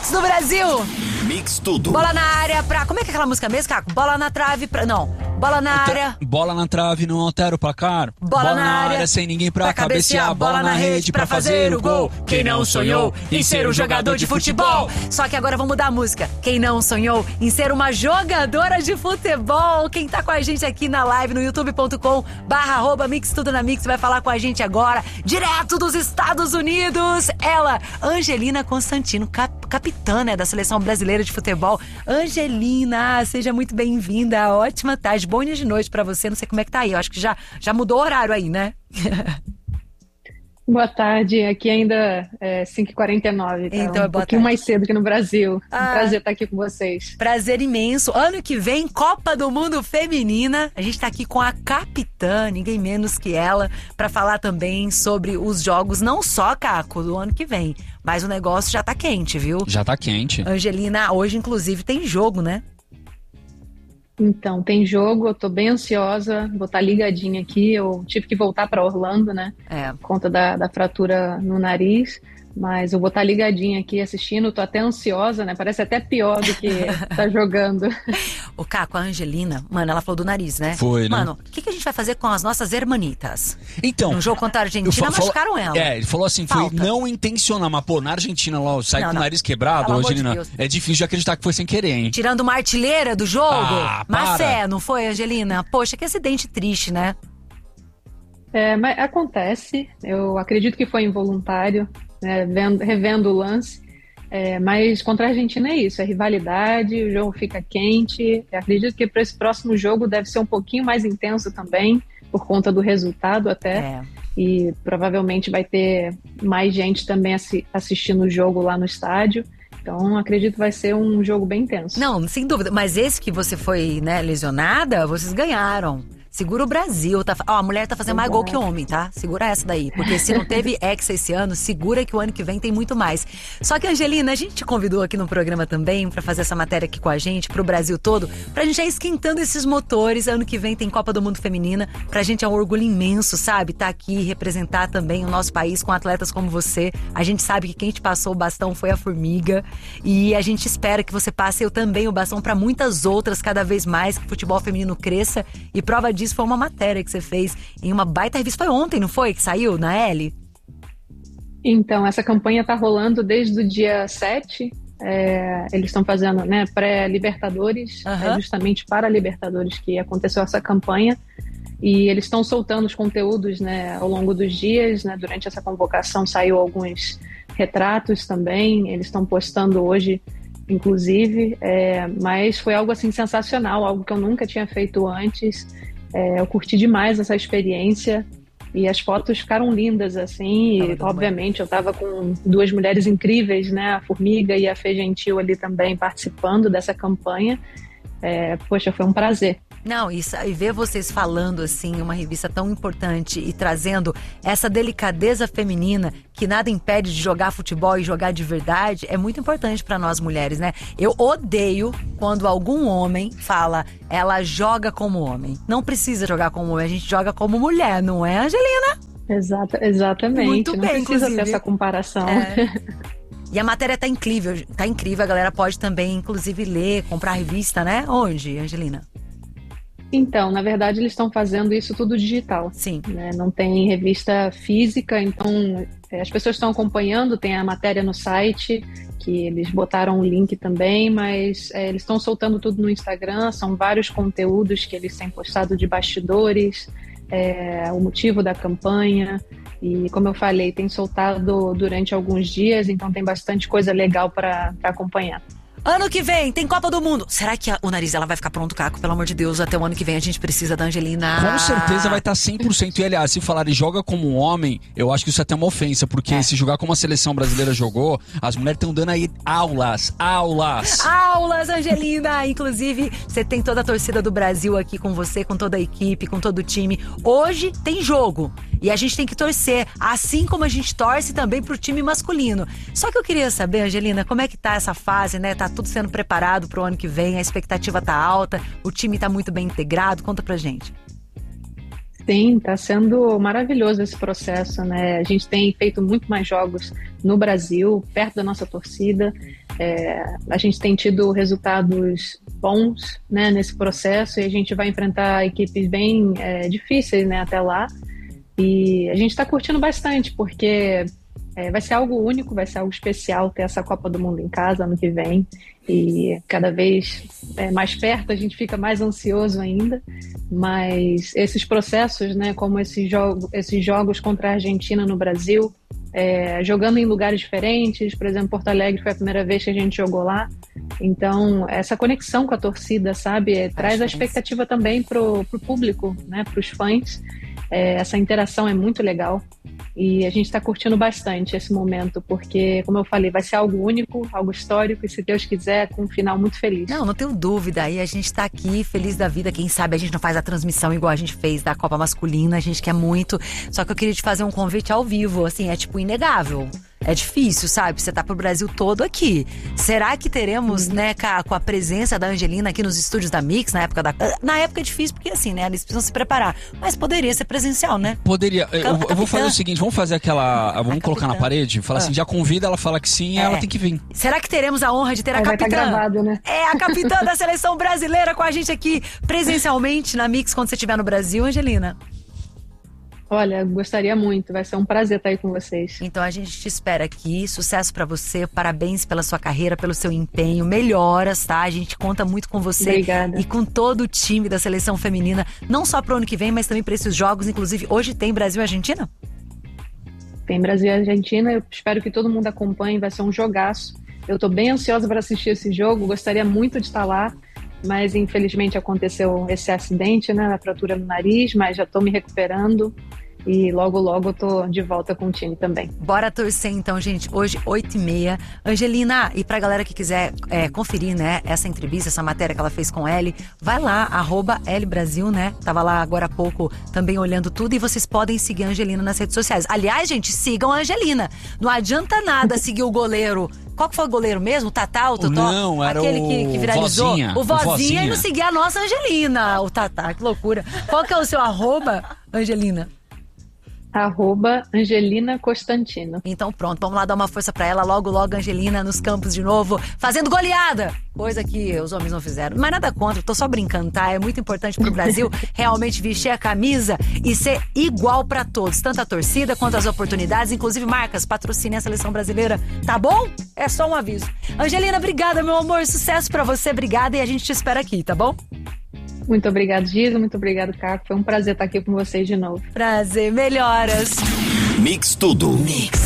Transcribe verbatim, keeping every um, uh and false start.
Mix do Brasil. Mix tudo. Bola na área pra... Como é que é aquela música mesmo, Caco? Bola na trave pra... Não. Bola na área. Bola na trave, não altera o placar. Bola, bola na, na área, sem ninguém pra, pra cabecear. cabecear. Bola na rede pra fazer o gol. Quem não sonhou em ser um jogador de futebol. Só que agora vamos mudar a música. Quem não sonhou em ser uma jogadora de futebol. Quem tá com a gente aqui na live no youtube ponto com barra arroba Mix Tudo na Mix vai falar com a gente agora, direto dos Estados Unidos. Ela, Angelina Constantino, cap capitã, né, da Seleção Brasileira de Futebol. Angelina, seja muito bem-vinda. Ótima tarde, bom dia de noite pra você. Não sei como é que tá aí, eu acho que já, já mudou o horário aí, né? Boa tarde, aqui ainda é cinco e quarenta e nove, tá? Então, um pouquinho mais cedo que no Brasil. Ah, um prazer estar aqui com vocês. Prazer imenso. Ano que vem, Copa do Mundo Feminina. A gente tá aqui com a capitã, ninguém menos que ela, para falar também sobre os jogos, não só, Caco, do ano que vem, mas o negócio já tá quente, viu? Já tá quente. Angelina, hoje inclusive tem jogo, né? Então, tem jogo, eu tô bem ansiosa, vou estar ligadinha aqui, eu tive que voltar para Orlando, né, é. por conta da, da fratura no nariz, mas eu vou estar ligadinha aqui assistindo, tô até ansiosa, né, parece até pior do que tá jogando. O Caco, a Angelina, mano, ela falou do nariz, né? Foi, né? Mano, o que, que a gente vai fazer com as nossas hermanitas? Então... No jogo contra a Argentina, machucaram ela. É, ele falou assim, Falta. foi não intencional, mas pô, na Argentina lá, sai não, com não. o nariz quebrado, Pelo Angelina, amor de Deus. É difícil de acreditar que foi sem querer, hein? Tirando uma artilheira do jogo? Ah, mas é, não foi, Angelina? Poxa, que acidente triste, né? É, mas acontece, eu acredito que foi involuntário, né, vendo, revendo o lance, é, mas contra a Argentina é isso, é rivalidade, o jogo fica quente, eu acredito que para esse próximo jogo deve ser um pouquinho mais intenso também, por conta do resultado até, É. e provavelmente vai ter mais gente também assi- assistindo o jogo lá no estádio. Então, acredito que vai ser um jogo bem intenso. Não, sem dúvida. Mas esse que você foi, né, lesionada, vocês ganharam. Segura o Brasil. Tá... Ó, a mulher tá fazendo mais gol que homem, tá? Segura essa daí. Porque se não teve Hexa esse ano, segura que o ano que vem tem muito mais. Só que, Angelina, a gente te convidou aqui no programa também pra fazer essa matéria aqui com a gente, pro Brasil todo, pra gente já ir esquentando esses motores. Ano que vem tem Copa do Mundo Feminina. Pra gente é um orgulho imenso, sabe? Tá aqui, representar também o nosso país com atletas como você. A gente sabe que quem te passou o bastão foi a Formiga. E a gente espera que você passe eu também o bastão pra muitas outras, cada vez mais, que o futebol feminino cresça. E prova disso foi uma matéria que você fez em uma baita revista. Foi ontem, não foi? Que saiu na Elle? Então, essa campanha está rolando desde o dia sete. É, eles estão fazendo, né, pré-Libertadores, Uhum. é justamente para a Libertadores que aconteceu essa campanha. E eles estão soltando os conteúdos, né, ao longo dos dias. Né, durante essa convocação saiu alguns retratos também. Eles estão postando hoje, inclusive. É, mas foi algo assim sensacional, algo que eu nunca tinha feito antes. É, eu curti demais essa experiência e as fotos ficaram lindas, assim, e obviamente eu estava com duas mulheres incríveis, né, a Formiga e a Fê Gentil ali também participando dessa campanha. É, poxa, foi um prazer. Não, isso, e ver vocês falando assim, uma revista tão importante e trazendo essa delicadeza feminina que nada impede de jogar futebol e jogar de verdade, é muito importante pra nós mulheres, né? Eu odeio quando algum homem fala, ela joga como homem. Não precisa jogar como homem, a gente joga como mulher, não é, Angelina? Exata, exatamente. Muito não bem, precisa inclusive. ter essa comparação. É. E a matéria tá incrível, tá incrível, a galera pode também, inclusive, ler, comprar a revista, né? Onde, Angelina? Então, na verdade, eles estão fazendo isso tudo digital. Sim. Né? Não tem revista física, então é, as pessoas estão acompanhando, tem a matéria no site, que eles botaram o link também, mas é, eles estão soltando tudo no Instagram, são vários conteúdos que eles têm postado de bastidores, é, o motivo da campanha, e como eu falei, tem soltado durante alguns dias, então tem bastante coisa legal para acompanhar. Ano que vem tem Copa do Mundo. Será que a, o nariz ela vai ficar pronto, Caco? Pelo amor de Deus, até o ano que vem a gente precisa da Angelina. Com certeza vai estar cem por cento. E aliás, se falarem joga como um homem, eu acho que isso é até uma ofensa, porque É. se jogar como a seleção brasileira jogou, as mulheres estão dando aí aulas, aulas. Aulas, Angelina! Inclusive, você tem toda a torcida do Brasil aqui com você, com toda a equipe, com todo o time. Hoje tem jogo. E a gente tem que torcer, assim como a gente torce também pro time masculino. Só que eu queria saber, Angelina, como é que tá essa fase, né? Tá tudo sendo preparado pro ano que vem, a expectativa tá alta, o time tá muito bem integrado. Conta pra gente. Sim, está sendo maravilhoso esse processo, né? A gente tem feito muito mais jogos no Brasil, perto da nossa torcida. É, a gente tem tido resultados bons, né, nesse processo, e a gente vai enfrentar equipes bem é, difíceis, né, até lá. E a gente está curtindo bastante, porque é, vai ser algo único, vai ser algo especial ter essa Copa do Mundo em casa ano que vem. E cada vez é, mais perto a gente fica mais ansioso ainda. Mas esses processos, né, como esses, jogo, esses jogos contra a Argentina no Brasil, é, jogando em lugares diferentes, por exemplo, Porto Alegre foi a primeira vez que a gente jogou lá. Então, essa conexão com a torcida, sabe, é, traz a expectativa também pro, pro público, né, pros fãs. É, essa interação é muito legal e a gente está curtindo bastante esse momento, porque, como eu falei, vai ser algo único, algo histórico e, se Deus quiser, com um final muito feliz. Não, não tenho dúvida. E a gente está aqui feliz da vida. Quem sabe a gente não faz a transmissão igual a gente fez da Copa Masculina, a gente quer muito. Só que eu queria te fazer um convite ao vivo, assim, é tipo inegável. É difícil, sabe? Você tá pro Brasil todo aqui. Será que teremos, hum. né, com a presença da Angelina aqui nos estúdios da Mix, na época da... Na época é difícil, porque assim, né, eles precisam se preparar. Mas poderia ser presencial, né? Poderia. Eu, eu vou fazer o seguinte, vamos fazer aquela... Vamos a colocar capitã. na parede, falar ah. assim, já convida, ela fala que sim, é. ela tem que vir. Será que teremos a honra de ter a Aí capitã? Vai tá gravado, né? É, a capitã da seleção brasileira com a gente aqui presencialmente na Mix quando você estiver no Brasil, Angelina. Olha, gostaria muito, vai ser um prazer estar aí com vocês. Então a gente te espera aqui, sucesso pra você, parabéns pela sua carreira, pelo seu empenho, melhoras, tá? A gente conta muito com você. Obrigada. E com todo o time da seleção feminina, não só pro ano que vem, mas também pra esses jogos. Inclusive, hoje tem Brasil e Argentina? Tem Brasil e Argentina, eu espero que todo mundo acompanhe, vai ser um jogaço. Eu tô bem ansiosa para assistir esse jogo, gostaria muito de estar lá, mas infelizmente aconteceu esse acidente, né, na fratura no nariz, mas já tô me recuperando. E logo, logo eu tô de volta com o time também. Bora torcer então, gente. Hoje, oito e meia. Angelina, e pra galera que quiser é, conferir, né, essa entrevista, essa matéria que ela fez com Ellie, vai lá, arroba Ellie Brasil, né? Tava lá agora há pouco também olhando tudo. E vocês podem seguir a Angelina nas redes sociais. Aliás, gente, sigam a Angelina. Não adianta nada seguir o goleiro. Qual que foi o goleiro mesmo? O Tatá, o Totó? Não, era aquele o que, que viralizou. Vozinha. O Vozinha, o Vozinha e não seguir a nossa Angelina. O Tatá, que loucura. Qual que é o seu arroba, Angelina? Arroba Angelina Costantino. Então pronto, vamos lá dar uma força pra ela. Logo, logo, Angelina nos campos de novo, fazendo goleada. Coisa que os homens não fizeram. Mas nada contra, tô só brincando, tá? É muito importante pro Brasil realmente vestir a camisa e ser igual pra todos. Tanto a torcida quanto as oportunidades. Inclusive, marcas, patrocinem a seleção brasileira, tá bom? É só um aviso. Angelina, obrigada, meu amor. Sucesso pra você, obrigada. E a gente te espera aqui, tá bom? Muito obrigado, Giza. Muito obrigado, Caco. Foi um prazer estar aqui com vocês de novo. Prazer. Melhoras. Mix tudo. Mix.